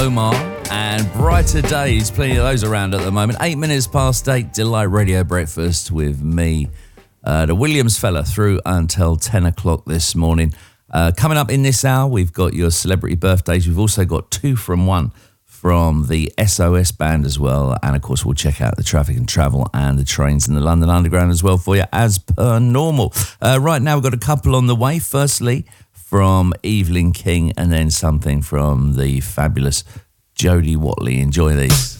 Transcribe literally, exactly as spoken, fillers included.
Omar and Brighter Days, plenty of those around at the moment. Eight minutes past eight, Delight Radio Breakfast with me, uh, the Williams fella, through until ten o'clock this morning. Uh, coming up in this hour, we've got your celebrity birthdays. We've also got two from one from the S O S band as well. And of course, we'll check out the traffic and travel and the trains in the London Underground as well for you, as per normal. Uh, right now, we've got a couple on the way. Firstly, from Evelyn King, and then something from the fabulous Jodie Watley. Enjoy these.